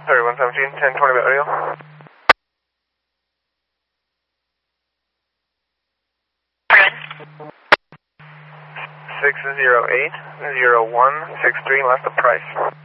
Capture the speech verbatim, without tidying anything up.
thirty-one seventeen, ten twenty about radio. six zero eight zero one six three, last the price.